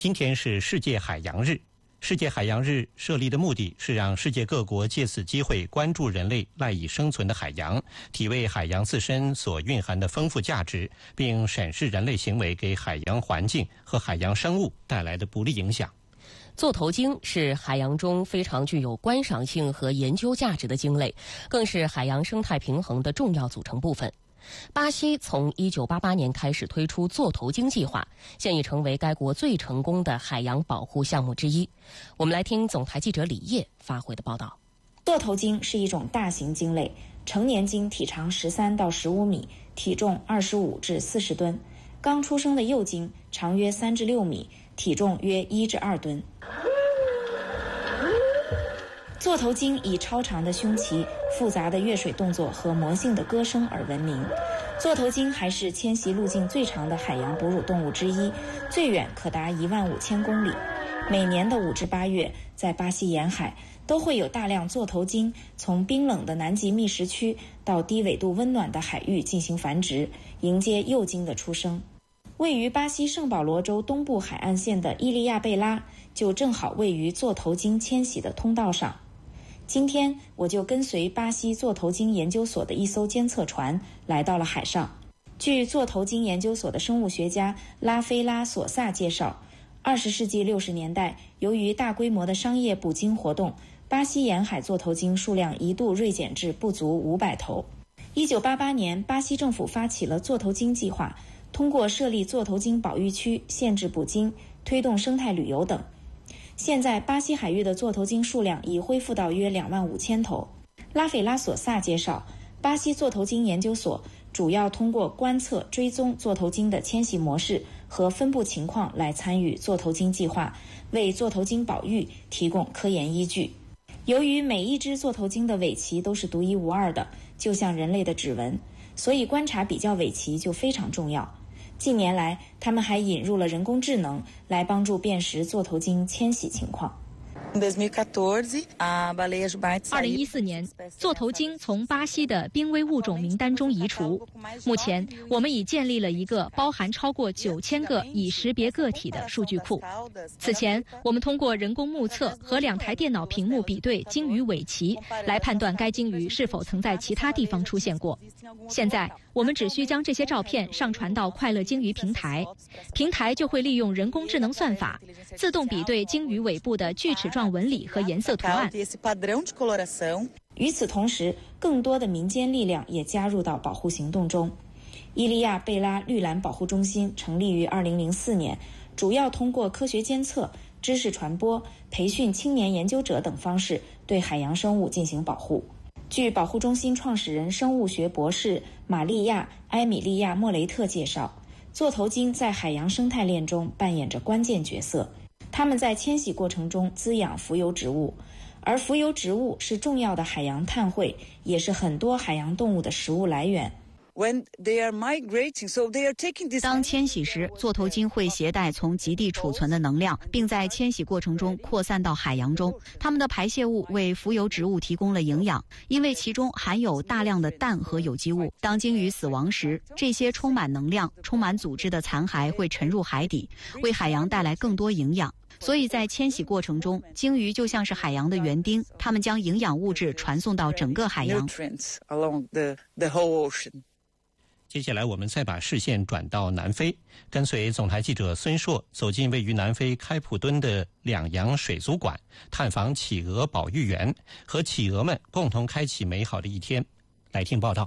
今天是世界海洋日。世界海洋日设立的目的是让世界各国借此机会关注人类赖以生存的海洋，体味海洋自身所蕴含的丰富价值，并审视人类行为给海洋环境和海洋生物带来的不利影响。 座头鲸是海洋中非常具有观赏性和研究价值的鲸类，更是海洋生态平衡的重要组成部分。巴西从1988年开始推出座头鲸计划，现已成为该国最成功的海洋保护项目之一。我们来听总台记者李烨发回的报道。 座头鲸是一种大型鲸类，成年鲸体长13到15米，体重25至40吨。刚出生的幼鲸长约3至6米，体重约1至2吨。座头鲸以超长的胸鳍、复杂的跃水动作和魔性的歌声而闻名。座头鲸还是迁徙路径最长的海洋哺乳动物之一，最远可达15000公里。每年的5至8月，在巴西沿海都会有大量座头鲸从冰冷的南极觅食区到低纬度温暖的海域进行繁殖，迎接幼鲸的出生。位于巴西圣保罗州东部海岸线的伊利亚贝拉就正好位于座头鲸迁徙的通道上。今天我就跟随巴西座头鲸研究所的一艘监测船来到了海上。据座头鲸研究所的生物学家拉菲拉索萨介绍，20世纪60年代，由于大规模的商业捕鲸活动，巴西沿海座头鲸数量一度锐减至不足500头。1988年，巴西政府发起了座头鲸计划，通过设立座头鲸保育区、限制捕鲸、推动生态旅游等。现在巴西海域的座头鲸数量已恢复到约25000头。拉斐拉索萨介绍，巴西座头鲸研究所主要通过观测追踪座头鲸的迁徙模式和分布情况来参与座头鲸计划，为座头鲸保育提供科研依据。由于每一只座头鲸的尾鳍都是独一无二的，就像人类的指纹，所以观察比较尾鳍就非常重要。近年来，他们还引入了人工智能来帮助辨识座头鲸迁徙情况。 2014年，座头鲸从巴西的濒危物种名单中移除。目前，我们已建立了一个包含超过9000个已识别个体的数据库。此前，我们通过人工目测和2台电脑屏幕比对鲸鱼尾鳍，来判断该鲸鱼是否曾在其他地方出现过。现在，我们只需将这些照片上传到快乐鲸鱼平台，平台就会利用人工智能算法，自动比对鲸鱼尾部的锯齿状纹理和颜色图案。 与此同时，更多的民间力量也加入到保护行动中。伊利亚贝拉绿蓝保护中心成立于2004年，主要通过科学监测、知识传播、培训青年研究者等方式对海洋生物进行保护。据保护中心创始人、生物学博士玛利亚·埃米利亚·莫雷特介绍，座头鲸在海洋生态链中扮演着关键角色。它们在迁徙过程中滋养浮游植物，而浮游植物是重要的海洋碳汇，也是很多海洋动物的食物来源。 当迁徙时，座头鲸会携带从极地储存的能量，并在迁徙过程中扩散到海洋中。它们的排泄物为浮游植物提供了营养，因为其中含有大量的氮和有机物。当鲸鱼死亡时，这些充满能量、充满组织的残骸会沉入海底，为海洋带来更多营养。所以在迁徙过程中，鲸鱼就像是海洋的园丁，它们将营养物质传送到整个海洋。 接下来我们再把视线转到南非，跟随总台记者孙硕走进位于南非开普敦的两洋水族馆，探访企鹅保育员，和企鹅们共同开启美好的一天。来听报道。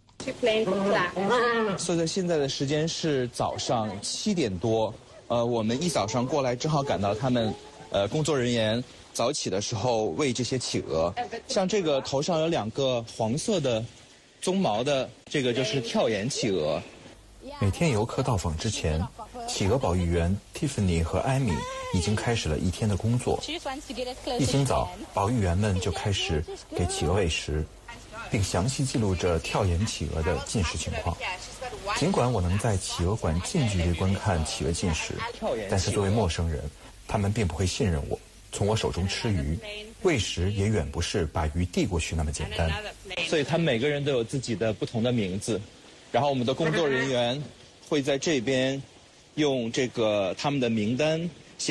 所以现在的时间是早上7点多，我们一早上过来，正好赶到他们工作人员早起的时候喂这些企鹅。像这个头上有2个黄色的鬃毛的，这个就是跳岩企鹅。 每天游客到访之前，企鹅保育员 Tiffany 和艾米已经开始了一天的工作。一清早，保育员们就开始给企鹅喂食，并详细记录着跳岩企鹅的进食情况。尽管我能在企鹅馆近距离观看企鹅进食，但是作为陌生人，他们并不会信任我，从我手中吃鱼。喂食也远不是把鱼递过去那么简单。 所以他们每个人都有自己的不同的名字，然后我们的工作人员会在这边用这个他们的名单